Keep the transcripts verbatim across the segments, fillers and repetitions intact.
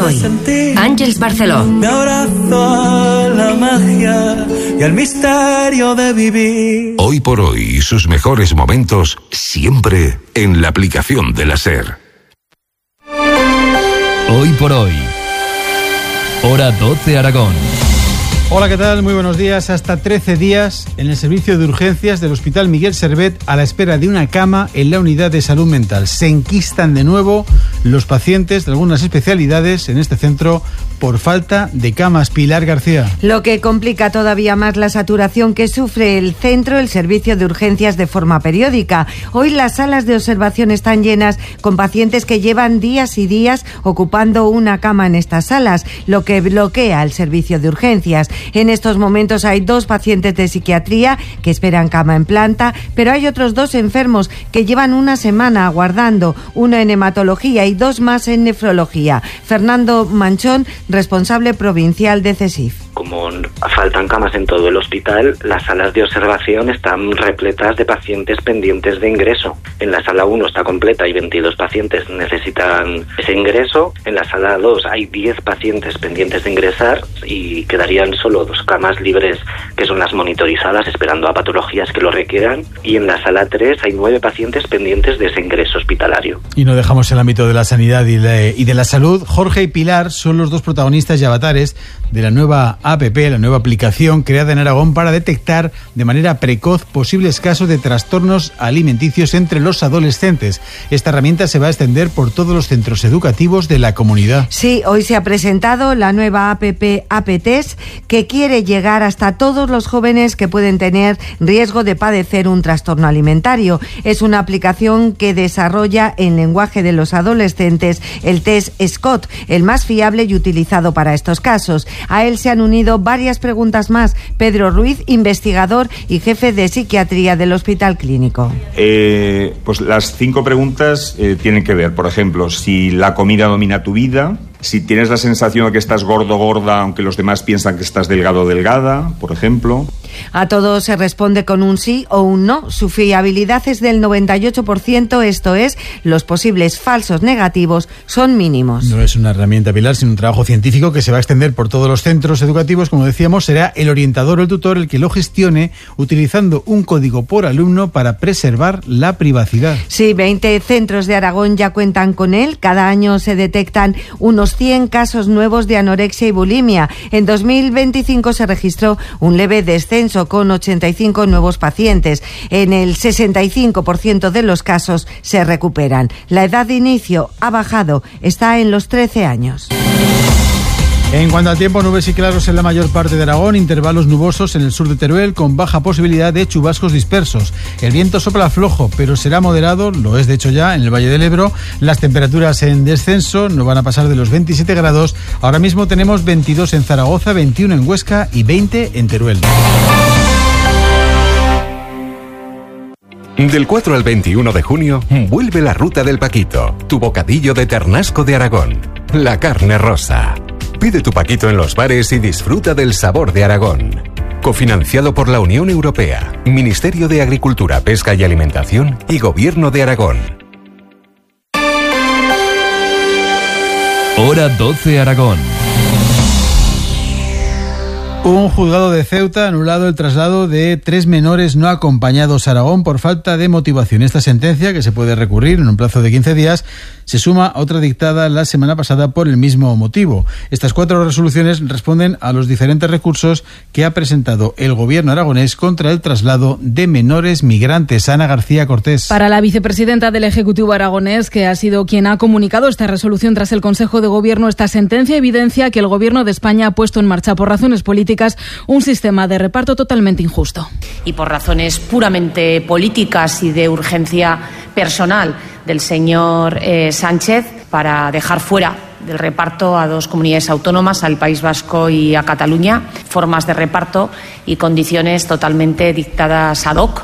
hoy. Àngels Barceló. Me abrazo a la magia y al misterio de vivir. Hoy por hoy y sus mejores momentos siempre en la aplicación de la SER. Hoy por hoy. Hora doce Aragón. Hola, ¿qué tal? Muy buenos días. Hasta trece días en el servicio de urgencias del Hospital Miguel Servet a la espera de una cama en la unidad de salud mental. Se enquistan de nuevo los pacientes de algunas especialidades en este centro por falta de camas. Pilar García. Lo que complica todavía más la saturación que sufre el centro, el servicio de urgencias de forma periódica. Hoy las salas de observación están llenas con pacientes que llevan días y días ocupando una cama en estas salas, lo que bloquea el servicio de urgencias. En estos momentos hay dos pacientes de psiquiatría que esperan cama en planta, pero hay otros dos enfermos que llevan una semana aguardando, uno en hematología y dos más en nefrología. Fernando Manchón, responsable provincial de CESIF. Como faltan camas en todo el hospital, las salas de observación están repletas de pacientes pendientes de ingreso. En la sala uno está completa y veintidós pacientes necesitan ese ingreso. En la sala dos hay diez pacientes pendientes de ingresar y quedarían solo dos camas libres, que son las monitorizadas, esperando a patologías que lo requieran. Y en la sala tres hay nueve pacientes pendientes de ese ingreso hospitalario. Y no dejamos el ámbito de la sanidad y de, y de la salud. Jorge y Pilar son los dos protagonistas y avatares de la nueva A P P, la nueva aplicación creada en Aragón para detectar de manera precoz posibles casos de trastornos alimenticios entre los adolescentes. Esta herramienta se va a extender por todos los centros educativos de la comunidad. Sí, hoy se ha presentado la nueva A P P A P Test, que quiere llegar hasta todos los jóvenes que pueden tener riesgo de padecer un trastorno alimentario. Es una aplicación que desarrolla en lenguaje de los adolescentes el test Scott, el más fiable y utilizado para estos casos. A él se han unido varias preguntas más. Pedro Ruiz, investigador y jefe de psiquiatría del Hospital Clínico. Eh, pues las cinco preguntas eh, tienen que ver, por ejemplo, si la comida domina tu vida, si tienes la sensación de que estás gordo o gorda, aunque los demás piensan que estás delgado o delgada, por ejemplo. A todos se responde con un sí o un no. Su fiabilidad es del noventa y ocho por ciento, esto es, los posibles falsos negativos son mínimos. No es una herramienta, Pilar, sino un trabajo científico que se va a extender por todos los centros educativos. Como decíamos, será el orientador o el tutor el que lo gestione utilizando un código por alumno para preservar la privacidad. Sí, veinte centros de Aragón ya cuentan con él. Cada año se detectan unos cien casos nuevos de anorexia y bulimia. En dos mil veinticinco se registró un leve descenso con ochenta y cinco nuevos pacientes. En el sesenta y cinco por ciento de los casos se recuperan. La edad de inicio ha bajado, está en los trece años. En cuanto al tiempo, nubes y claros en la mayor parte de Aragón, intervalos nubosos en el sur de Teruel con baja posibilidad de chubascos dispersos. El viento sopla flojo, pero será moderado, lo es de hecho ya en el Valle del Ebro. Las temperaturas en descenso no van a pasar de los veintisiete grados. Ahora mismo tenemos veintidós en Zaragoza, veintiuno en Huesca y veinte en Teruel. Del cuatro al veintiuno de junio, vuelve la Ruta del Paquito, tu bocadillo de ternasco de Aragón. La carne rosa. Pide tu paquito en los bares y disfruta del sabor de Aragón. Cofinanciado por la Unión Europea, Ministerio de Agricultura, Pesca y Alimentación y Gobierno de Aragón. Hora doce Aragón. Un juzgado de Ceuta ha anulado el traslado de tres menores no acompañados a Aragón por falta de motivación. Esta sentencia, que se puede recurrir en un plazo de quince días, se suma a otra dictada la semana pasada por el mismo motivo. Estas cuatro resoluciones responden a los diferentes recursos que ha presentado el gobierno aragonés contra el traslado de menores migrantes. Ana García Cortés. Para la vicepresidenta del Ejecutivo aragonés, que ha sido quien ha comunicado esta resolución tras el Consejo de Gobierno, esta sentencia evidencia que el Gobierno de España ha puesto en marcha por razones políticas un sistema de reparto totalmente injusto. Y por razones puramente políticas y de urgencia personal del señor eh, Sánchez, para dejar fuera del reparto a dos comunidades autónomas, al País Vasco y a Cataluña, formas de reparto y condiciones totalmente dictadas ad hoc.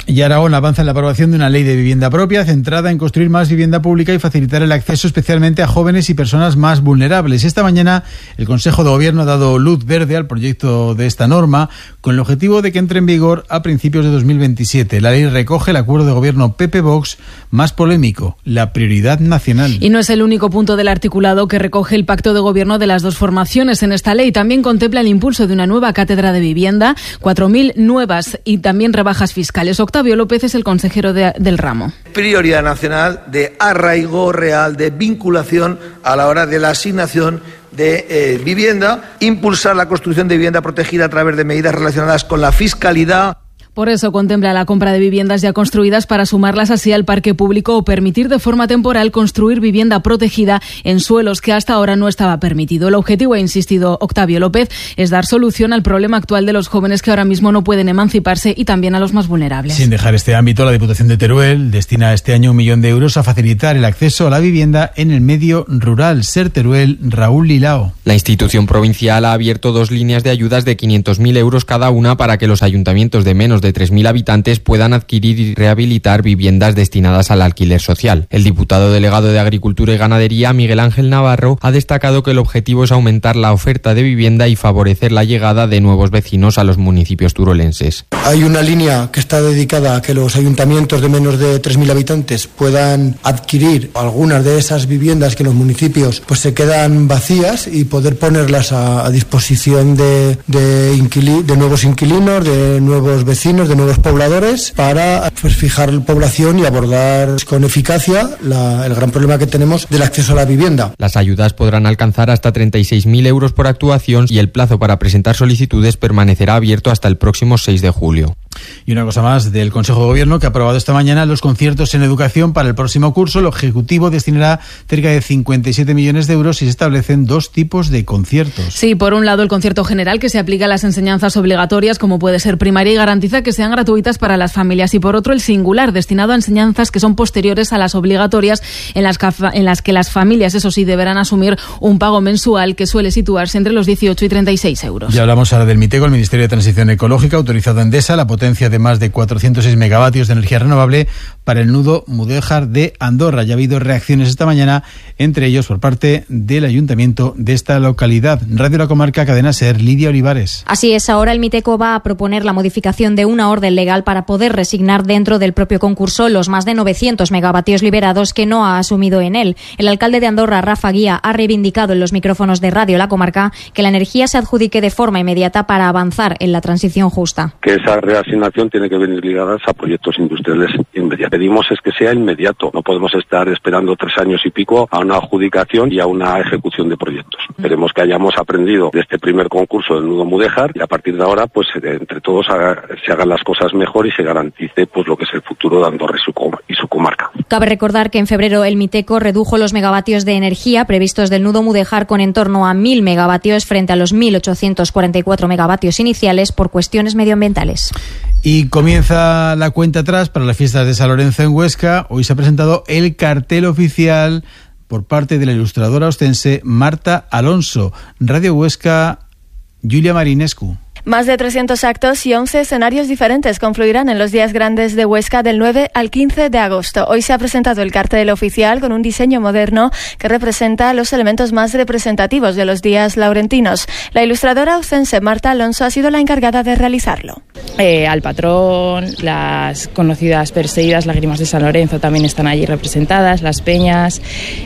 Y Aragón avanza en la aprobación de una ley de vivienda propia centrada en construir más vivienda pública y facilitar el acceso especialmente a jóvenes y personas más vulnerables. Esta mañana el Consejo de Gobierno ha dado luz verde al proyecto de esta norma con el objetivo de que entre en vigor a principios de dos mil veintisiete. La ley recoge el acuerdo de gobierno P P-Vox más polémico, la prioridad nacional. Y no es el único punto del articulado que recoge el pacto de gobierno de las dos formaciones. En esta ley también contempla el impulso de una nueva cátedra de vivienda, cuatro mil nuevas y también rebajas fiscales. Octavio López es el consejero de, del ramo. Prioridad nacional de arraigo real, de vinculación a la hora de la asignación de eh, vivienda, impulsar la construcción de vivienda protegida a través de medidas relacionadas con la fiscalidad. Por eso contempla la compra de viviendas ya construidas para sumarlas así al parque público o permitir de forma temporal construir vivienda protegida en suelos que hasta ahora no estaba permitido. El objetivo, ha insistido Octavio López, es dar solución al problema actual de los jóvenes que ahora mismo no pueden emanciparse y también a los más vulnerables. Sin dejar este ámbito, la Diputación de Teruel destina este año un millón de euros a facilitar el acceso a la vivienda en el medio rural. Ser Teruel, Raúl Lilao. La institución provincial ha abierto dos líneas de ayudas de quinientos mil euros cada una para que los ayuntamientos de menos de tres mil habitantes puedan adquirir y rehabilitar viviendas destinadas al alquiler social. El diputado delegado de Agricultura y Ganadería, Miguel Ángel Navarro, ha destacado que el objetivo es aumentar la oferta de vivienda y favorecer la llegada de nuevos vecinos a los municipios turolenses. Hay una línea que está dedicada a que los ayuntamientos de menos de tres mil habitantes puedan adquirir algunas de esas viviendas que en los municipios pues se quedan vacías y poder ponerlas a, a disposición de, de, inquili, de nuevos inquilinos, de nuevos vecinos, de nuevos pobladores, para pues, fijar la población y abordar con eficacia la, el gran problema que tenemos del acceso a la vivienda. Las ayudas podrán alcanzar hasta treinta y seis mil euros por actuación y el plazo para presentar solicitudes permanecerá abierto hasta el próximo seis de julio. Y una cosa más del Consejo de Gobierno, que ha aprobado esta mañana los conciertos en educación para el próximo curso. El Ejecutivo destinará cerca de cincuenta y siete millones de euros y se establecen dos tipos de conciertos. Sí, por un lado el concierto general, que se aplica a las enseñanzas obligatorias como puede ser primaria y garantiza que sean gratuitas para las familias, y por otro el singular, destinado a enseñanzas que son posteriores a las obligatorias, en las, en las que las familias, eso sí, deberán asumir un pago mensual que suele situarse entre los dieciocho y treinta y seis euros. Ya hablamos ahora del MITECO, el Ministerio de Transición Ecológica, ha autorizado a Endesa la potencia de más de cuatrocientos seis megavatios de energía renovable para el nudo Mudéjar de Andorra. Ya ha habido reacciones esta mañana, entre ellos por parte del ayuntamiento de esta localidad. Radio La Comarca, Cadena SER, Lidia Olivares. Así es, ahora el MITECO va a proponer la modificación de una orden legal para poder resignar dentro del propio concurso los más de novecientos megavatios liberados que no ha asumido en él. El alcalde de Andorra, Rafa Guía, ha reivindicado en los micrófonos de Radio La Comarca que la energía se adjudique de forma inmediata para avanzar en la transición justa. Que esa reasignación tiene que venir ligada a proyectos industriales inmediatos. Pedimos es que sea inmediato. No podemos estar esperando tres años y pico a una adjudicación y a una ejecución de proyectos. Esperemos que hayamos aprendido de este primer concurso del nudo Mudéjar y a partir de ahora, pues entre todos haga, se hagan las cosas mejor y se garantice pues lo que es el futuro de Andorra y su, y su comarca. Cabe recordar que en febrero el MITECO redujo los megavatios de energía previstos del nudo Mudéjar con en torno a mil megavatios frente a los mil ochocientos cuarenta y cuatro megavatios iniciales por cuestiones medioambientales. Y comienza la cuenta atrás para las fiestas de San Lorenzo en Huesca. Hoy se ha presentado el cartel oficial por parte de la ilustradora ostense Marta Alonso. Radio Huesca, Julia Marinescu. Más de trescientos actos y once escenarios diferentes confluirán en los días grandes de Huesca del nueve al quince de agosto. Hoy se ha presentado el cartel oficial con un diseño moderno que representa los elementos más representativos de los días laurentinos. La ilustradora ostense Marta Alonso ha sido la encargada de realizarlo. Eh, al patrón, las conocidas perseguidas lágrimas de San Lorenzo también están allí representadas, las peñas,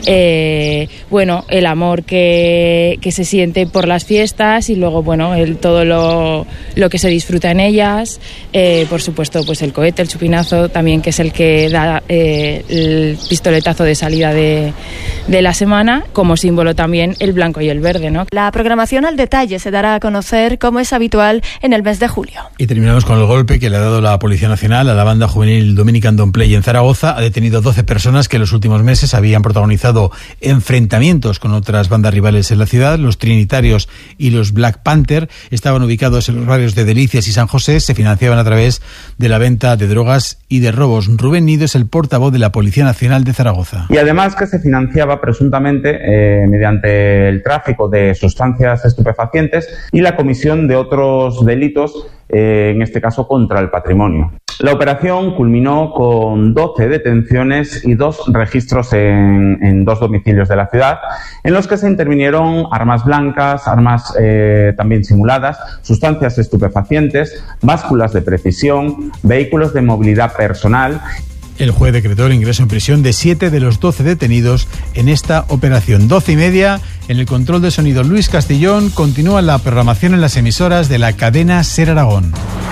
eh, bueno, el amor que, que se siente por las fiestas y luego, bueno, el todo lo lo que se disfruta en ellas, eh, por supuesto pues el cohete, el chupinazo también, que es el que da eh, el pistoletazo de salida de, de la semana, como símbolo también el blanco y el verde, ¿no? La programación al detalle se dará a conocer como es habitual en el mes de julio. Y terminamos con el golpe que le ha dado la Policía Nacional a la banda juvenil Dominican Don't Play en Zaragoza. Ha detenido doce personas que en los últimos meses habían protagonizado enfrentamientos con otras bandas rivales en la ciudad. Los Trinitarios y los Black Panther estaban ubicados en los barrios de Delicias y San José, se financiaban a través de la venta de drogas y de robos. Rubén Nido es el portavoz de la Policía Nacional de Zaragoza. Y además que se financiaba presuntamente eh, mediante el tráfico de sustancias estupefacientes y la comisión de otros delitos, eh, en este caso contra el patrimonio. La operación culminó con doce detenciones y dos registros en, en dos domicilios de la ciudad, en los que se intervinieron armas blancas, armas eh, también simuladas, sustancias estupefacientes, básculas de precisión, vehículos de movilidad personal. El juez decretó el ingreso en prisión de siete de los doce detenidos en esta operación. Doce y media, en el control de sonido Luis Castillón. Continúa la programación en las emisoras de la cadena SER Aragón.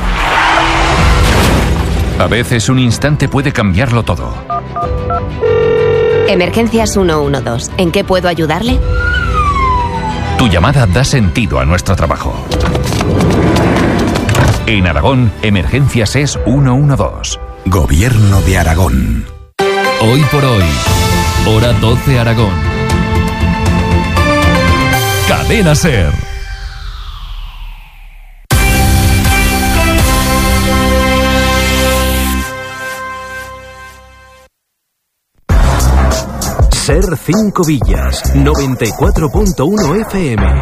A veces un instante puede cambiarlo todo. Emergencias ciento doce. ¿En qué puedo ayudarle? Tu llamada da sentido a nuestro trabajo. En Aragón, Emergencias es ciento doce. Gobierno de Aragón. Hoy por hoy, hora doce Aragón. Cadena SER. SER Cinco Villas, noventa y cuatro punto uno F M.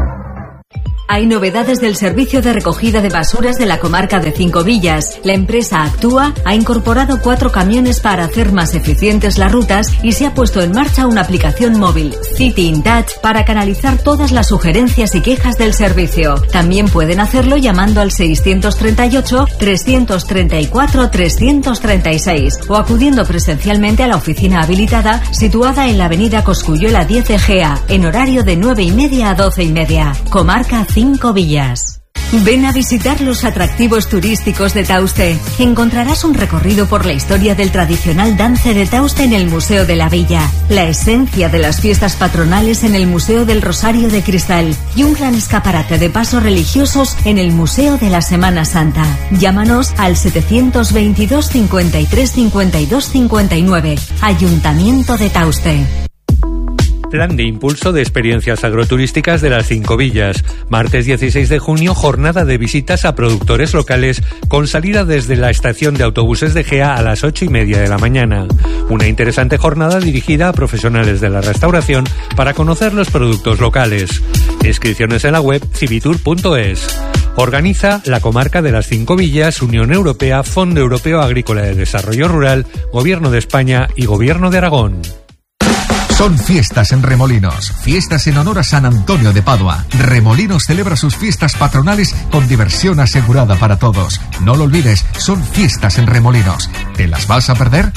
Hay novedades del servicio de recogida de basuras de la comarca de Cinco Villas. La empresa Actúa ha incorporado cuatro camiones para hacer más eficientes las rutas y se ha puesto en marcha una aplicación móvil, City in Touch, para canalizar todas las sugerencias y quejas del servicio. También pueden hacerlo llamando al seiscientos treinta y ocho, trescientos treinta y cuatro, trescientos treinta y seis o acudiendo presencialmente a la oficina habilitada situada en la avenida Cosculluela diez Egea, en horario de nueve y media a doce y media. Comarca Cinco Villas. Ven a visitar los atractivos turísticos de Tauste. Encontrarás un recorrido por la historia del tradicional dance de Tauste en el Museo de la Villa, la esencia de las fiestas patronales en el Museo del Rosario de Cristal y un gran escaparate de pasos religiosos en el Museo de la Semana Santa. Llámanos al setecientos veintidós, cincuenta y tres, cincuenta y dos, cincuenta y nueve. Ayuntamiento de Tauste. Plan de impulso de experiencias agroturísticas de las Cinco Villas. Martes dieciséis de junio, jornada de visitas a productores locales con salida desde la estación de autobuses de Gea a las ocho y media de la mañana. Una interesante jornada dirigida a profesionales de la restauración para conocer los productos locales. Inscripciones en la web civitur punto es. Organiza la Comarca de las Cinco Villas, Unión Europea, Fondo Europeo Agrícola de Desarrollo Rural, Gobierno de España y Gobierno de Aragón. Son fiestas en Remolinos, fiestas en honor a San Antonio de Padua. Remolinos celebra sus fiestas patronales con diversión asegurada para todos. No lo olvides, son fiestas en Remolinos. ¿Te las vas a perder?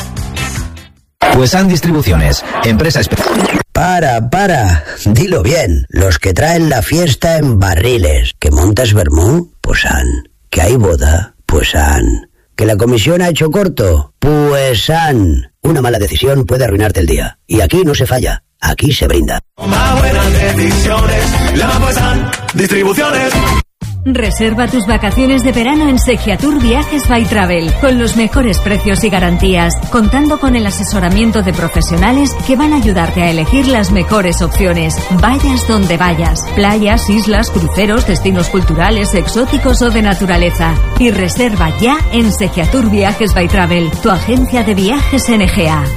Pues han Distribuciones, empresa especial. Para, para, dilo bien. Los que traen la fiesta en barriles. ¿Que montas vermú? Pues han. ¿Que hay boda? Pues han. ¿Que la comisión ha hecho corto? Pues han. Una mala decisión puede arruinarte el día. Y aquí no se falla. Aquí se brinda. Más buenas decisiones. Llama pues han Distribuciones. Reserva tus vacaciones de verano en Segiatur Viajes by Travel, con los mejores precios y garantías, contando con el asesoramiento de profesionales que van a ayudarte a elegir las mejores opciones. Vayas donde vayas, playas, islas, cruceros, destinos culturales, exóticos o de naturaleza. Y reserva ya en Segiatur Viajes by Travel, tu agencia de viajes N G A.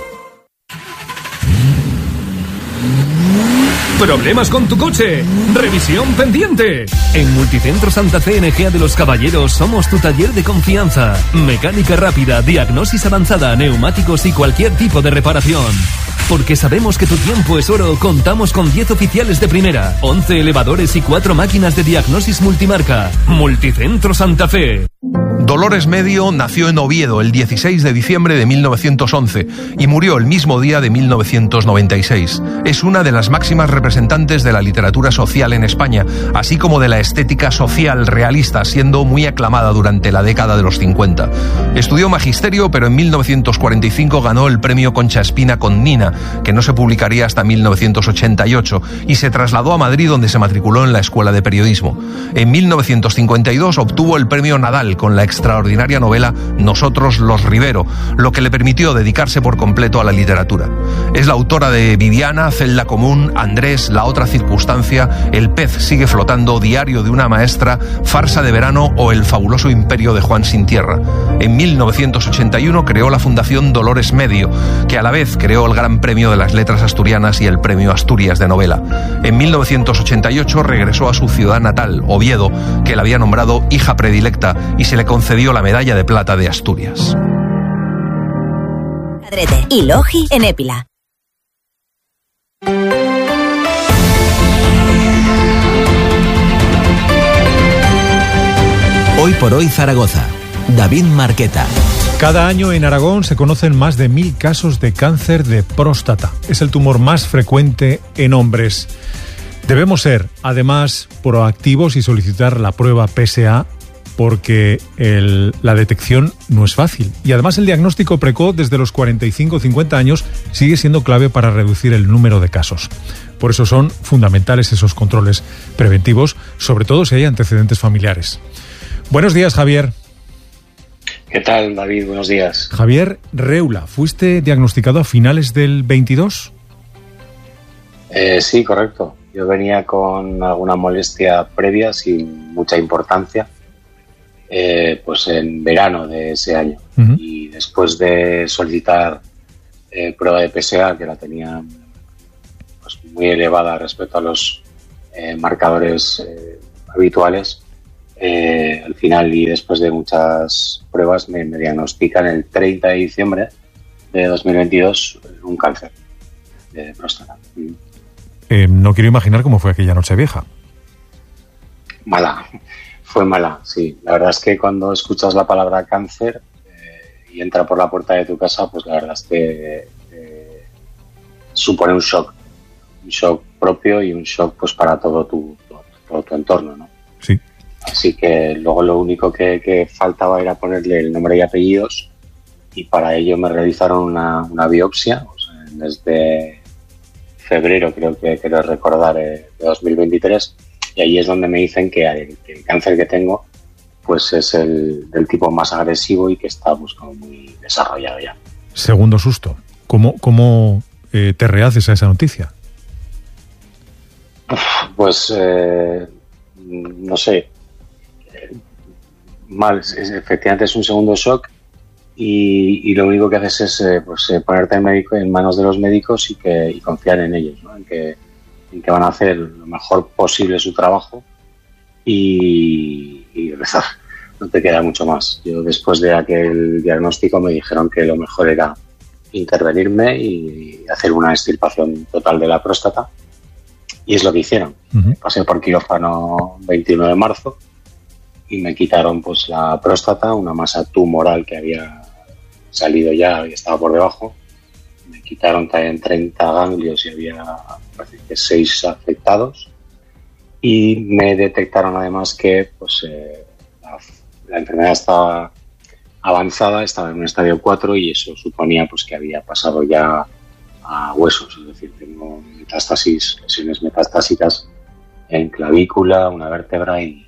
¿Problemas con tu coche? ¡Revisión pendiente! En Multicentro Santa Fe N G A de los Caballeros somos tu taller de confianza. Mecánica rápida, diagnosis avanzada, neumáticos y cualquier tipo de reparación. Porque sabemos que tu tiempo es oro, contamos con diez oficiales de primera, once elevadores y cuatro máquinas de diagnosis multimarca. Multicentro Santa Fe. Dolores Medio nació en Oviedo el dieciséis de diciembre de mil novecientos once y murió el mismo día de mil novecientos noventa y seis. Es una de las máximas representantes de la literatura social en España, así como de la estética social realista, siendo muy aclamada durante la década de los cincuenta. Estudió magisterio, pero en mil novecientos cuarenta y cinco ganó el premio Concha Espina con Nina, que no se publicaría hasta mil novecientos ochenta y ocho, y se trasladó a Madrid, donde se matriculó en la Escuela de Periodismo. En mil novecientos cincuenta y dos obtuvo el premio Nadal con la extraordinaria novela Nosotros los Rivero, lo que le permitió dedicarse por completo a la literatura. Es la autora de Viviana, Celda Común, Andrés, La Otra Circunstancia, El Pez Sigue Flotando, Diario de una Maestra, Farsa de Verano o El Fabuloso Imperio de Juan Sin Tierra. En mil novecientos ochenta y uno creó la Fundación Dolores Medio, que a la vez creó el Gran Premio de las Letras Asturianas y el Premio Asturias de Novela. En mil novecientos ochenta y ocho regresó a su ciudad natal, Oviedo, que la había nombrado hija predilecta y se le concedió la Medalla de Plata de Asturias. Y Logi en Épila. Hoy por hoy Zaragoza. David Marqueta. Cada año en Aragón se conocen más de mil casos de cáncer de próstata. Es el tumor más frecuente en hombres. Debemos ser, además, proactivos y solicitar la prueba P S A porque el, la detección no es fácil. Y además el diagnóstico precoz desde los cuarenta y cinco a cincuenta años sigue siendo clave para reducir el número de casos. Por eso son fundamentales esos controles preventivos, sobre todo si hay antecedentes familiares. Buenos días, Javier. ¿Qué tal, David? Buenos días. Javier Reula, ¿fuiste diagnosticado a finales del veintidós? Eh, sí, correcto. Yo venía con alguna molestia previa, sin mucha importancia, eh, pues en verano de ese año. Uh-huh. Y después de solicitar eh, prueba de P S A, que la tenía pues, muy elevada respecto a los eh, marcadores eh, habituales, Eh, al final y después de muchas pruebas me, me diagnostican el treinta de diciembre de dos mil veintidós un cáncer de próstata. Eh, no quiero imaginar cómo fue aquella noche vieja. Mala, fue mala, sí. La verdad es que cuando escuchas la palabra cáncer eh, y entra por la puerta de tu casa, pues la verdad es que eh, supone un shock, un shock propio y un shock pues para todo tu, todo, todo tu entorno, ¿no? Sí. Así que luego lo único que, que faltaba era ponerle el nombre y apellidos y para ello me realizaron una, una biopsia, o sea, desde febrero creo que quiero recordar eh, de dos mil veintitrés y ahí es donde me dicen que el, que el cáncer que tengo pues es el del tipo más agresivo y que está pues, como muy desarrollado ya. Segundo susto, ¿cómo, cómo eh, te rehaces a esa noticia? Pues eh, no sé. Mal, es, efectivamente es un segundo shock y, y lo único que haces es eh, pues, eh, ponerte en, médico, en manos de los médicos y que y confiar en ellos, ¿no? en, que, en que van a hacer lo mejor posible su trabajo y, y rezar, no te queda mucho más. Yo después de aquel diagnóstico me dijeron que lo mejor era intervenirme y hacer una extirpación total de la próstata y es lo que hicieron. Uh-huh. Pasé por quirófano veintiuno de marzo y me quitaron pues la próstata, una masa tumoral que había salido ya y estaba por debajo. Me quitaron también treinta ganglios y había parece que seis afectados. Y me detectaron además que pues eh, la, la enfermedad estaba avanzada, estaba en un estadio cuatro y eso suponía pues que había pasado ya a huesos. Es decir, tengo metástasis, lesiones metastásicas en clavícula, una vértebra y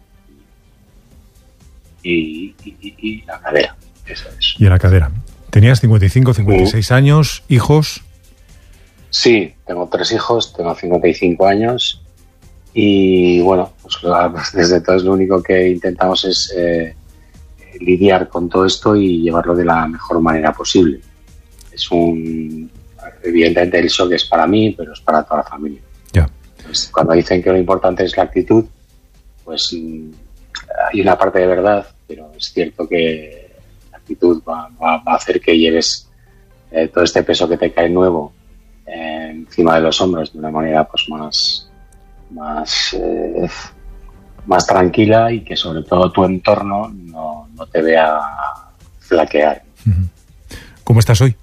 Y, y, y la cadera, eso es. Y en la cadera. ¿Tenías cincuenta y cinco, cincuenta y seis uh. años, hijos? Sí, tengo tres hijos, tengo cincuenta y cinco años y bueno, pues desde entonces lo único que intentamos es eh, lidiar con todo esto y llevarlo de la mejor manera posible. Es un... Evidentemente el shock es para mí, pero es para toda la familia. Ya. Pues cuando dicen que lo importante es la actitud, pues... hay una parte de verdad, pero es cierto que la actitud va, va, va a hacer que lleves eh, todo este peso que te cae nuevo eh, encima de los hombros de una manera pues más más eh, más tranquila y que sobre todo tu entorno no, no te vea flaquear. ¿Cómo estás hoy?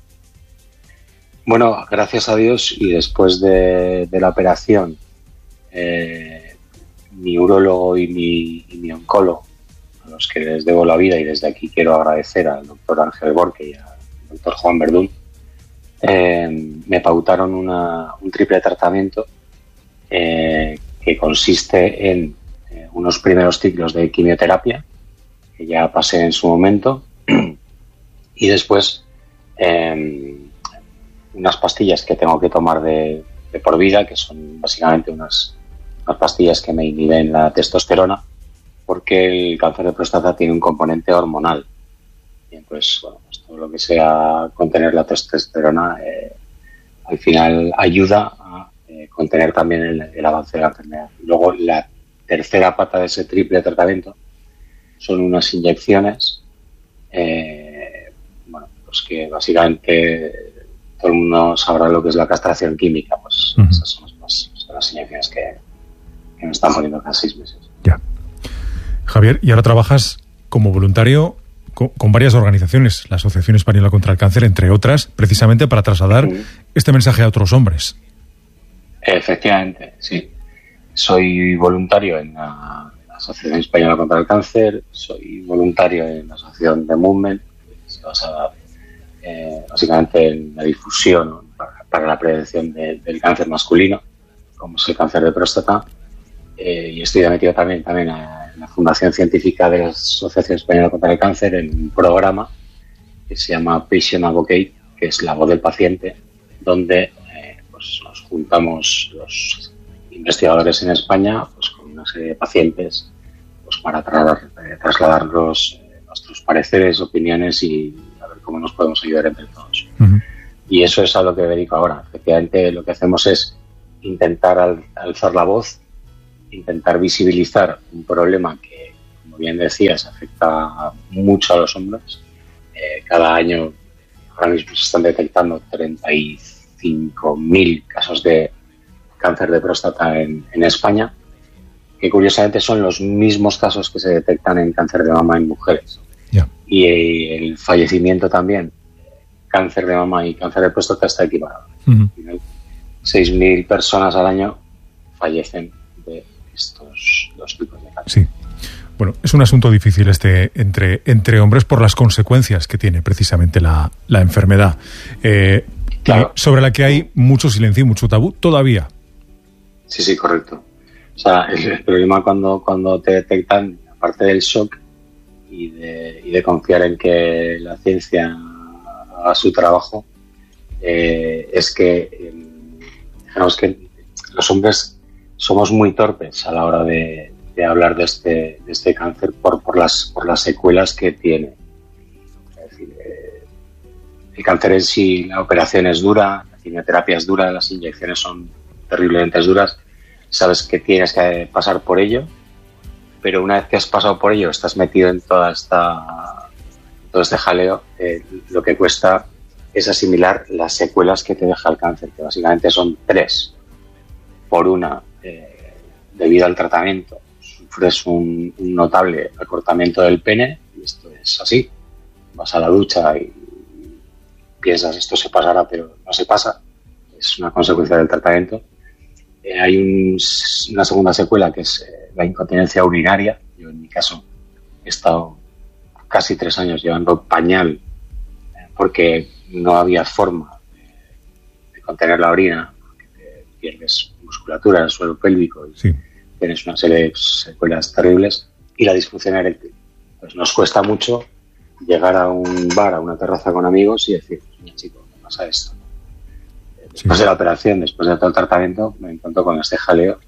Bueno, gracias a Dios y después de, de la operación eh, mi urólogo y mi, y mi oncólogo, a los que les debo la vida y desde aquí quiero agradecer al doctor Ángel Borque y al doctor Juan Verdún, eh, me pautaron una, un triple tratamiento eh, que consiste en eh, unos primeros ciclos de quimioterapia, que ya pasé en su momento, y después eh, unas pastillas que tengo que tomar de, de por vida, que son básicamente unas unas pastillas que me inhiben la testosterona porque el cáncer de próstata tiene un componente hormonal y entonces bueno, pues todo lo que sea contener la testosterona eh, al final ayuda a eh, contener también el, el avance de la enfermedad. Luego la tercera pata de ese triple tratamiento son unas inyecciones, eh, bueno, pues que básicamente todo el mundo sabrá lo que es la castración química, pues uh-huh. esas son las, son las inyecciones que, que me están poniendo cada seis meses. Ya. Javier, y ahora trabajas como voluntario con, con varias organizaciones, la Asociación Española contra el Cáncer, entre otras, precisamente para trasladar uh-huh. este mensaje a otros hombres. Efectivamente, sí. Soy voluntario en la, en la Asociación Española contra el Cáncer, soy voluntario en la Asociación de Movement, que se basa eh, básicamente en la difusión, ¿no? para, para la prevención de, del cáncer masculino, como es el cáncer de próstata, eh, y estoy metido también, también a, en la Fundación Científica de la Asociación Española contra el Cáncer en un programa que se llama Patient Advocate, que es la voz del paciente, donde eh, pues nos juntamos los investigadores en España pues con una serie de pacientes pues para tra- eh, trasladarlos eh, nuestros pareceres, opiniones y a ver cómo nos podemos ayudar entre todos. Uh-huh. Y eso es a lo que me dedico ahora. Efectivamente, lo que hacemos es intentar al- alzar la voz, intentar visibilizar un problema que, como bien decías, afecta mucho a los hombres. Eh, cada año, ahora mismo se están detectando treinta y cinco mil casos de cáncer de próstata en, en España, que curiosamente son los mismos casos que se detectan en cáncer de mama en mujeres. Yeah. Y eh, el fallecimiento también, cáncer de mama y cáncer de próstata está equiparado. Uh-huh. seis mil personas al año fallecen de estos dos tipos de cáncer. Sí. Bueno, es un asunto difícil este entre, entre hombres por las consecuencias que tiene precisamente la, la enfermedad, eh, claro. sobre la que hay mucho silencio y mucho tabú todavía. Sí, sí, correcto. O sea, el, el problema cuando, cuando te detectan, aparte del shock y de, y de confiar en que la ciencia haga su trabajo, eh, es que, eh, digamos que los hombres somos muy torpes a la hora de, de hablar de este, de este cáncer por, por, las, por las secuelas que tiene. Es decir, eh, el cáncer en sí, la operación es dura, la quimioterapia es dura, las inyecciones son terriblemente duras, sabes que tienes que pasar por ello, pero una vez que has pasado por ello, estás metido en toda esta todo este jaleo, eh, lo que cuesta es asimilar las secuelas que te deja el cáncer, que básicamente son tres. Por una, eh, debido al tratamiento, sufres un, un notable acortamiento del pene, y esto es así, vas a la ducha y piensas esto se pasará, pero no se pasa, es una consecuencia del tratamiento. Eh, hay un, una segunda secuela que es eh, la incontinencia urinaria. Yo en mi caso he estado casi tres años llevando pañal eh, porque no había forma de, de contener la orina, porque te pierdes musculatura del suelo pélvico y sí. tienes una serie de secuelas terribles. Y la disfunción eréctil. Pues nos cuesta mucho llegar a un bar, a una terraza con amigos y decir, mira chico, me pasa esto. Después sí. de la operación, después de todo el tratamiento, me encuentro con este jaleo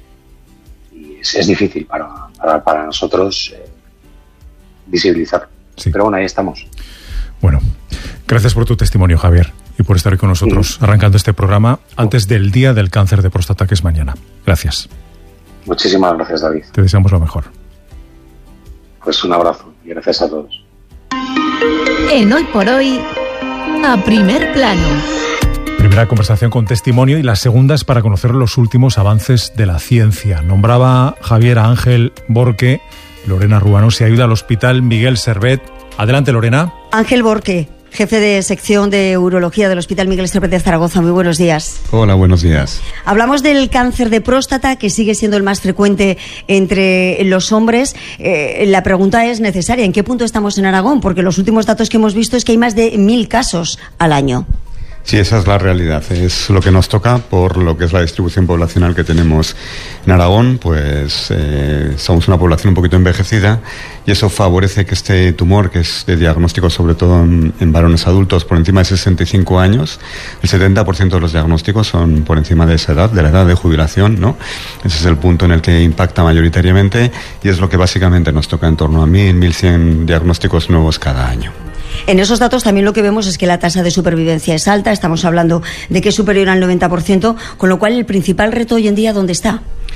y, y es, es difícil para, para, para nosotros eh, visibilizar. Sí. Pero bueno, ahí estamos. Bueno, gracias por tu testimonio, Javier, y por estar hoy con nosotros, sí. arrancando este programa antes del Día del Cáncer de Próstata, que es mañana. Gracias. Muchísimas gracias, David. Te deseamos lo mejor. Pues un abrazo y gracias a todos. En Hoy por Hoy, a primer plano. Primera conversación con testimonio y la segunda es para conocer los últimos avances de la ciencia. Nombraba Javier a Ángel Borque. Lorena Ruano se ayuda al Hospital Miguel Servet. Adelante, Lorena. Ángel Borque, jefe de sección de urología del Hospital Miguel Servet de Zaragoza. Muy buenos días. Hola, buenos días. Hablamos del cáncer de próstata, que sigue siendo el más frecuente entre los hombres. Eh, la pregunta es necesaria. ¿En qué punto estamos en Aragón? Porque los últimos datos que hemos visto es que hay más de mil casos al año. Sí, esa es la realidad. Es lo que nos toca por lo que es la distribución poblacional que tenemos en Aragón. Pues eh, somos una población un poquito envejecida y eso favorece que este tumor, que es de diagnóstico sobre todo en, en varones adultos por encima de sesenta y cinco años, el setenta por ciento de los diagnósticos son por encima de esa edad, de la edad de jubilación, ¿no? Ese es el punto en el que impacta mayoritariamente y es lo que básicamente nos toca, en torno a mil, mil cien diagnósticos nuevos cada año. En esos datos también lo que vemos es que la tasa de supervivencia es alta, estamos hablando de que es superior al noventa por ciento, con lo cual el principal reto hoy en día, ¿dónde está?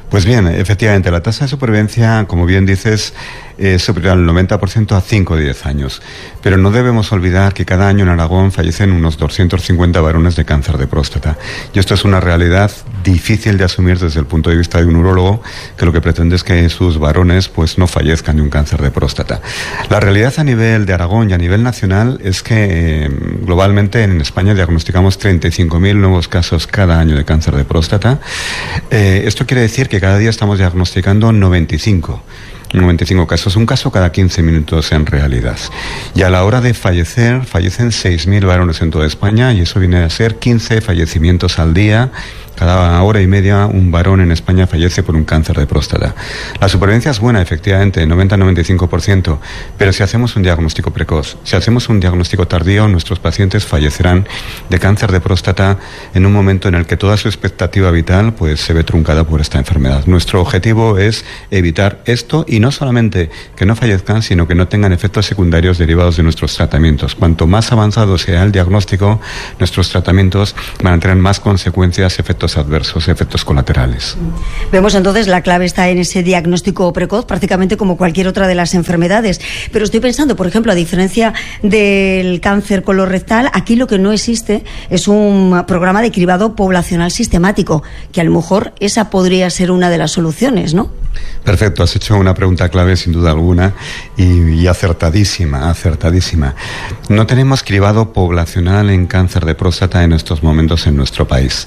Pues bien, efectivamente, la tasa de supervivencia, como bien dices, es superior al noventa por ciento a cinco o diez años. Pero no debemos olvidar que cada año en Aragón fallecen unos doscientos cincuenta varones de cáncer de próstata. Y esto es una realidad difícil de asumir desde el punto de vista de un urólogo, que lo que pretende es que sus varones pues no fallezcan de un cáncer de próstata. La realidad a nivel de Aragón y a nivel nacional es que eh, globalmente en España diagnosticamos treinta y cinco mil nuevos casos cada año de cáncer de próstata. Eh, esto quiere decir que cada día estamos diagnosticando noventa y cinco casos, un caso cada quince minutos en realidad. Y a la hora de fallecer, fallecen seis mil varones en toda España, y eso viene a ser quince fallecimientos al día. Cada hora y media un varón en España fallece por un cáncer de próstata. La supervivencia es buena, efectivamente, noventa a noventa y cinco por ciento, pero si hacemos un diagnóstico precoz, si hacemos un diagnóstico tardío, nuestros pacientes fallecerán de cáncer de próstata en un momento en el que toda su expectativa vital pues se ve truncada por esta enfermedad. Nuestro objetivo es evitar esto, y no solamente que no fallezcan, sino que no tengan efectos secundarios derivados de nuestros tratamientos. Cuanto más avanzado sea el diagnóstico, nuestros tratamientos van a tener más consecuencias, efectos adversos, efectos colaterales. Vemos entonces la clave está en ese diagnóstico precoz, prácticamente como cualquier otra de las enfermedades. Pero estoy pensando, por ejemplo, a diferencia del cáncer colorectal, aquí lo que no existe es un programa de cribado poblacional sistemático, que a lo mejor esa podría ser una de las soluciones, ¿no? Perfecto, has hecho una pregunta clave sin duda alguna y, y acertadísima, acertadísima. No tenemos cribado poblacional en cáncer de próstata en estos momentos en nuestro país.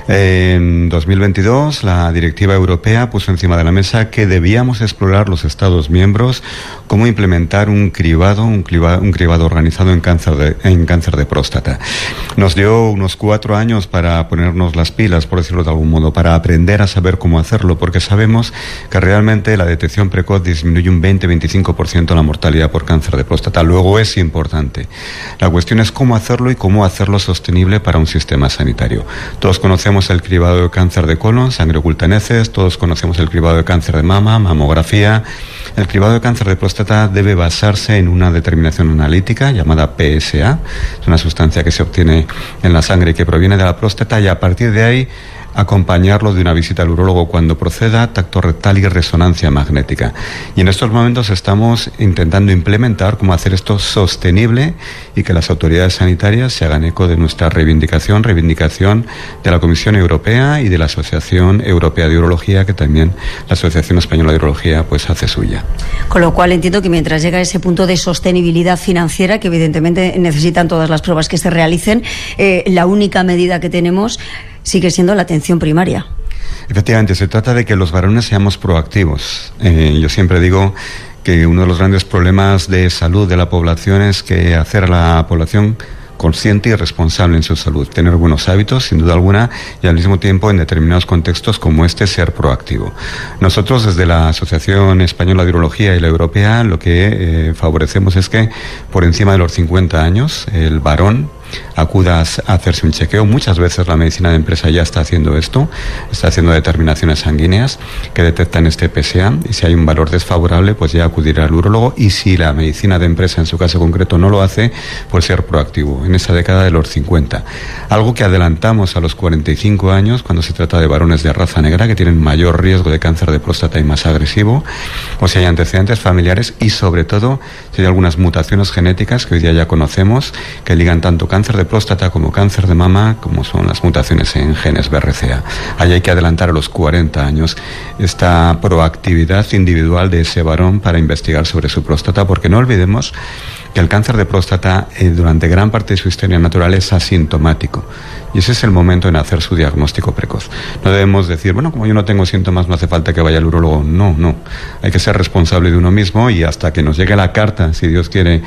En dos mil veintidós la directiva europea puso encima de la mesa que debíamos explorar los Estados miembros cómo implementar un cribado, un cribado, un cribado organizado en cáncer de, en cáncer de próstata. Nos dio unos cuatro años para ponernos las pilas, por decirlo de algún modo, para aprender a saber cómo hacerlo, porque sabemos que realmente la detección precoz disminuye un veinte a veinticinco por ciento la mortalidad por cáncer de próstata. Luego es importante. La cuestión es cómo hacerlo y cómo hacerlo sostenible para un sistema sanitario. Todos conocemos el cribado de cáncer de colon, sangre oculta en heces, todos conocemos el cribado de cáncer de mama, mamografía. El cribado de cáncer de próstata debe basarse en una determinación analítica llamada P S A. Es una sustancia que se obtiene en la sangre y que proviene de la próstata, y a partir de ahí acompañarlo de una visita al urólogo cuando proceda, tacto rectal y resonancia magnética. Y en estos momentos estamos intentando implementar cómo hacer esto sostenible y que las autoridades sanitarias se hagan eco de nuestra reivindicación, reivindicación de la Comisión Europea y de la Asociación Europea de Urología, que también la Asociación Española de Urología pues hace suya. Con lo cual entiendo que mientras llega ese punto de sostenibilidad financiera, que evidentemente necesitan todas las pruebas que se realicen, eh, la única medida que tenemos sigue siendo la atención primaria. Efectivamente, se trata de que los varones seamos proactivos. Eh, yo siempre digo que uno de los grandes problemas de salud de la población es que hacer a la población consciente y responsable en su salud, tener buenos hábitos, sin duda alguna, y al mismo tiempo en determinados contextos como este ser proactivo. Nosotros desde la Asociación Española de Urología y la Europea lo que eh, favorecemos es que por encima de los cincuenta años el varón acuda a hacerse un chequeo. Muchas veces la medicina de empresa ya está haciendo esto, está haciendo determinaciones sanguíneas que detectan este P S A, y si hay un valor desfavorable pues ya acudirá al urólogo, y si la medicina de empresa en su caso concreto no lo hace, pues ser proactivo en esa década de los cincuenta. Algo que adelantamos a los cuarenta y cinco años cuando se trata de varones de raza negra que tienen mayor riesgo de cáncer de próstata y más agresivo, o si hay antecedentes familiares, y sobre todo si hay algunas mutaciones genéticas que hoy día ya conocemos que ligan tanto cáncer cáncer de próstata como cáncer de mama, como son las mutaciones en genes B R C A. Ahí hay que adelantar a los cuarenta años esta proactividad individual de ese varón para investigar sobre su próstata, porque no olvidemos que el cáncer de próstata eh, durante gran parte de su historia natural es asintomático, y ese es el momento en hacer su diagnóstico precoz. No debemos decir, bueno, como yo no tengo síntomas no hace falta que vaya al urólogo. No, no, hay que ser responsable de uno mismo, y hasta que nos llegue la carta, si Dios quiere,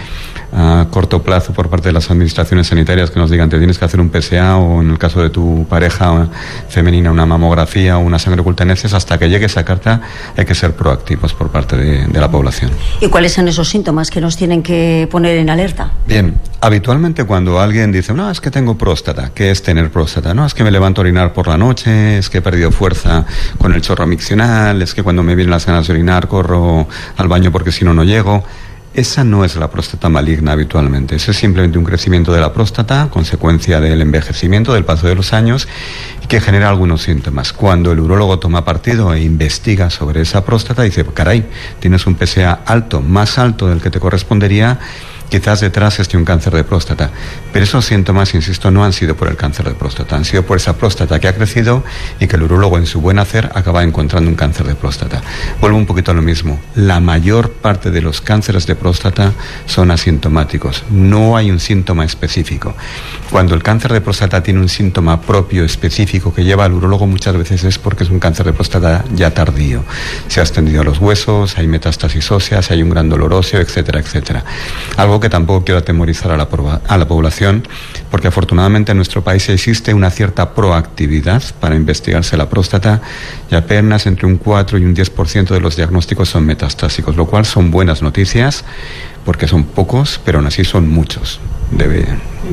a corto plazo por parte de las administraciones sanitarias que nos digan te tienes que hacer un P S A, o en el caso de tu pareja femenina una mamografía o una sangre oculta en heces, hasta que llegue esa carta hay que ser proactivos por parte de, de la población. ¿Y cuáles son esos síntomas que nos tienen que poner en alerta? Bien, habitualmente cuando alguien dice, no, es que tengo próstata, ¿qué es tener próstata? No, es que me levanto a orinar por la noche, es que he perdido fuerza con el chorro miccional, es que cuando me vienen las ganas de orinar corro al baño porque si no, no llego. esa no es la próstata maligna habitualmente. Eso es simplemente un crecimiento de la próstata, consecuencia del envejecimiento, del paso de los años, y que genera algunos síntomas. Cuando el urólogo toma partido e investiga sobre esa próstata, dice, caray, tienes un P S A alto, más alto del que te correspondería, quizás detrás esté un cáncer de próstata. Pero esos síntomas, insisto, no han sido por el cáncer de próstata, han sido por esa próstata que ha crecido y que el urólogo en su buen hacer acaba encontrando un cáncer de próstata. Vuelvo un poquito a lo mismo. La mayor parte de los cánceres de próstata son asintomáticos. No hay un síntoma específico. Cuando el cáncer de próstata tiene un síntoma propio específico que lleva al urólogo, muchas veces es porque es un cáncer de próstata ya tardío. Se ha extendido a los huesos, hay metástasis óseas, hay un gran dolor óseo, etcétera, etcétera. Algo que tampoco quiero atemorizar a la, a la población, porque afortunadamente en nuestro país existe una cierta proactividad para investigarse la próstata y apenas entre un cuatro y un diez por ciento de los diagnósticos son metastásicos, lo cual son buenas noticias porque son pocos, pero aún así son muchos. Debe...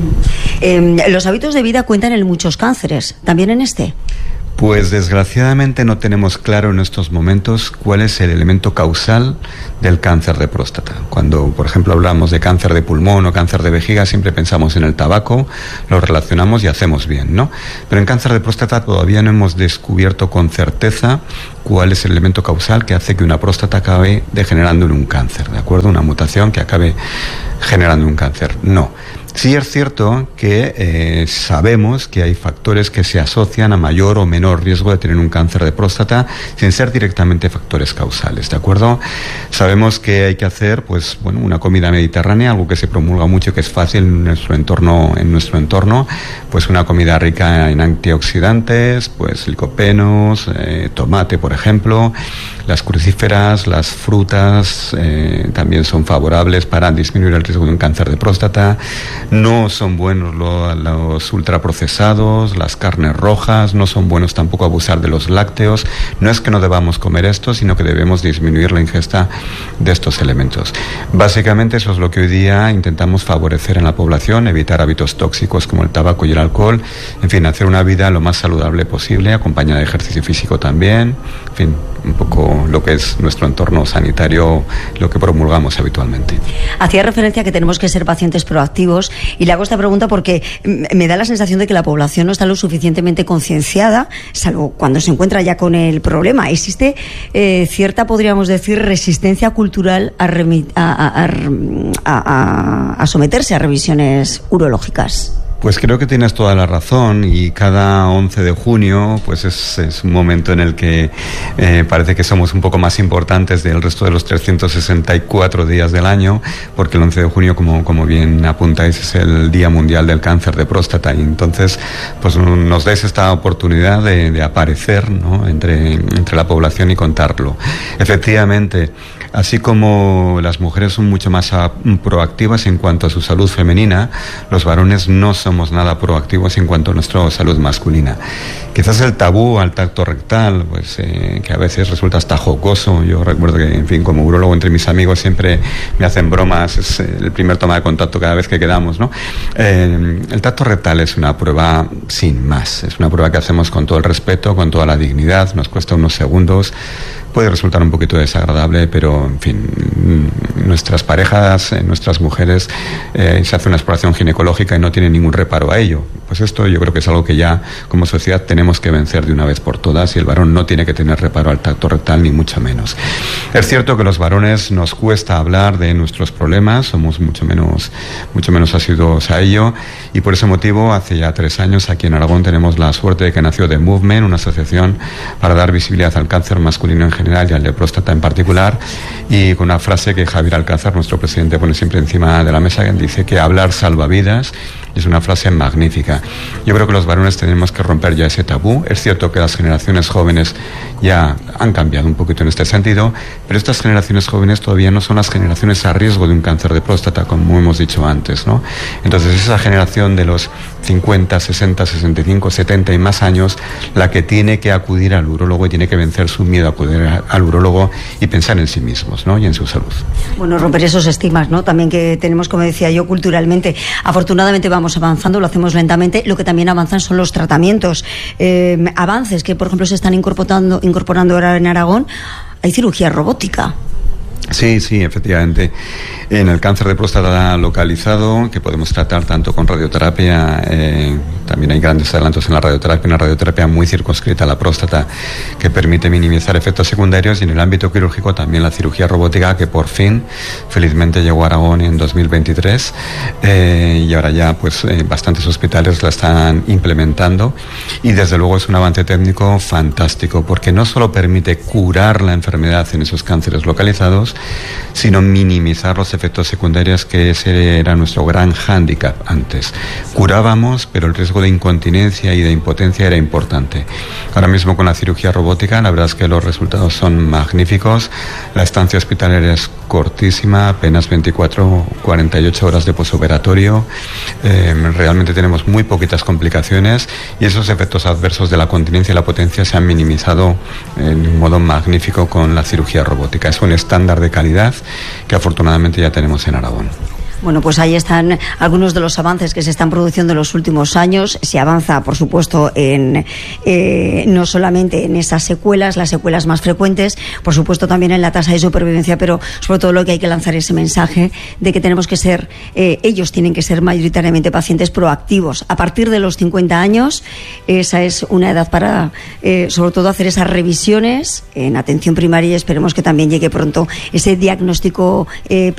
Eh, los hábitos de vida cuentan en muchos cánceres, ¿también en este? Pues desgraciadamente no tenemos claro en estos momentos cuál es el elemento causal del cáncer de próstata. Cuando, por ejemplo, hablamos de cáncer de pulmón o cáncer de vejiga, siempre pensamos en el tabaco, lo relacionamos y hacemos bien, ¿no? Pero en cáncer de próstata todavía no hemos descubierto con certeza cuál es el elemento causal que hace que una próstata acabe degenerando en un cáncer, ¿de acuerdo? Una mutación que acabe generando un cáncer. No. Sí es cierto que eh, sabemos que hay factores que se asocian a mayor o menor riesgo de tener un cáncer de próstata sin ser directamente factores causales, ¿de acuerdo? Sabemos que hay que hacer, pues, bueno, una comida mediterránea, algo que se promulga mucho, que es fácil en nuestro entorno, en nuestro entorno, pues una comida rica en antioxidantes, pues licopenos, eh, tomate, por ejemplo. Las crucíferas, las frutas eh, también son favorables para disminuir el riesgo de un cáncer de próstata. No son buenos lo, los ultraprocesados, las carnes rojas, no son buenos tampoco abusar de los lácteos. No es que no debamos comer esto, sino que debemos disminuir la ingesta de estos elementos. Básicamente eso es lo que hoy día intentamos favorecer en la población, evitar hábitos tóxicos como el tabaco y el alcohol, en fin, hacer una vida lo más saludable posible, acompañada de ejercicio físico también, en fin, un poco lo que es nuestro entorno sanitario, lo que promulgamos habitualmente. Hacía referencia a que tenemos que ser pacientes proactivos y le hago esta pregunta porque me da la sensación de que la población no está lo suficientemente concienciada, salvo cuando se encuentra ya con el problema. Existe eh, cierta, podríamos decir, resistencia cultural a, remi- a, a, a, a, a someterse a revisiones urológicas. Pues creo que tienes toda la razón y cada once de junio pues es, es un momento en el que eh, parece que somos un poco más importantes del resto de los trescientos sesenta y cuatro días del año, porque el once de junio, como, como bien apuntáis, es el Día Mundial del Cáncer de Próstata y entonces pues nos dais esta oportunidad de, de aparecer, ¿no?, entre, entre la población y contarlo. Efectivamente, así como las mujeres son mucho más a, proactivas en cuanto a su salud femenina, los varones no son somos nada proactivos en cuanto a nuestra salud masculina. Quizás el tabú al tacto rectal, pues eh, que a veces resulta hasta jocoso. Yo recuerdo que, en fin, como urólogo entre mis amigos siempre me hacen bromas, es el primer toma de contacto cada vez que quedamos, ¿no? Eh, el tacto rectal es una prueba sin más, es una prueba que hacemos con todo el respeto, con toda la dignidad, nos cuesta unos segundos. Puede resultar un poquito desagradable, pero, en fin, nuestras parejas, nuestras mujeres, eh, se hace una exploración ginecológica y no tienen ningún reparo a ello. Pues esto yo creo que es algo que ya como sociedad tenemos que vencer de una vez por todas y el varón no tiene que tener reparo al tacto rectal, ni mucho menos. Es cierto que los varones nos cuesta hablar de nuestros problemas, somos mucho menos, mucho menos asiduos a ello y por ese motivo hace ya tres años aquí en Aragón tenemos la suerte de que nació The Movement, una asociación para dar visibilidad al cáncer masculino en general y al de próstata en particular, y con una frase que Javier Alcázar, nuestro presidente, pone siempre encima de la mesa, que dice que hablar salva vidas. Es una frase magnífica. Yo creo que los varones tenemos que romper ya ese tabú. Es cierto que las generaciones jóvenes ya han cambiado un poquito en este sentido, pero estas generaciones jóvenes todavía no son las generaciones a riesgo de un cáncer de próstata, como hemos dicho antes, ¿no? Entonces esa generación de los cincuenta, sesenta, sesenta y cinco, setenta y más años, la que tiene que acudir al urólogo y tiene que vencer su miedo a acudir al urólogo y pensar en sí mismos, ¿no?, y en su salud. Bueno, romper esos estigmas, ¿no?, también que tenemos, como decía yo, culturalmente. Afortunadamente vamos avanzando, lo hacemos lentamente. Lo que también avanzan son los tratamientos. Eh, avances que, por ejemplo, se están incorporando, incorporando ahora en Aragón. Hay cirugía robótica. Sí, sí, efectivamente. En el cáncer de próstata localizado, que podemos tratar tanto con radioterapia, eh, también hay grandes adelantos en la radioterapia, una radioterapia muy circunscrita a la próstata que permite minimizar efectos secundarios, y en el ámbito quirúrgico también la cirugía robótica, que por fin, felizmente, llegó a Aragón en dos mil veintitrés, eh, y ahora ya pues eh, bastantes hospitales la están implementando, y desde luego es un avance técnico fantástico, porque no solo permite curar la enfermedad en esos cánceres localizados, sino minimizar los efectos secundarios, que ese era nuestro gran hándicap antes. Curábamos, pero el riesgo de incontinencia y de impotencia era importante. Ahora mismo con la cirugía robótica, la verdad es que los resultados son magníficos. La estancia hospitalaria es cortísima, apenas veinticuatro a cuarenta y ocho horas de posoperatorio. Eh, realmente tenemos muy poquitas complicaciones, y esos efectos adversos de la continencia y la potencia se han minimizado de un modo magnífico con la cirugía robótica. Es un estándar de calidad que afortunadamente ya tenemos en Aragón. Bueno, pues ahí están algunos de los avances que se están produciendo en los últimos años. Se avanza, por supuesto, en eh, no solamente en esas secuelas, las secuelas más frecuentes, por supuesto también en la tasa de supervivencia, pero sobre todo lo que hay que lanzar ese mensaje de que tenemos que ser, eh, ellos tienen que ser mayoritariamente pacientes proactivos. A partir de los cincuenta años, esa es una edad para, eh, sobre todo, hacer esas revisiones en atención primaria, y esperemos que también llegue pronto ese diagnóstico eh,